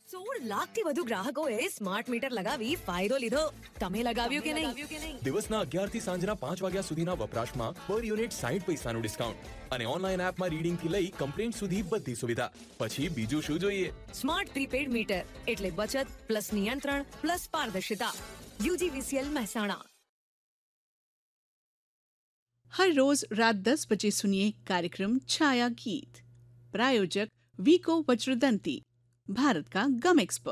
16 લાખથી વધુ ગ્રાહકોએ smart meter લગાવી ફાયદો લીધો. તમે લગાવ્યું કે નહીં? દિવસના 11 થી સાંજના 5 વાગ્યા સુધીના વપરાશમાં પર યુનિટ 60 પૈસાનું ડિસ્કાઉન્ટ અને ઓનલાઈન એપમાં રીડિંગ થી લઈ કમ્પ્લેન્ટ સુધી બધી સુવિધા. પછી બીજું શું જોઈએ? સ્માર્ટ પ્રીપેડ મીટર એટલે બચત પ્લસ નિયંત્રણ પ્લસ પારદર્શિતા. UGVCL મહેસાણા. हर रोज रात 10 बजे सुनिए कार्यक्रम छाया गीत. प्रायोजक वीको वज्रदंती, भारत का गम एक्सपर्ट.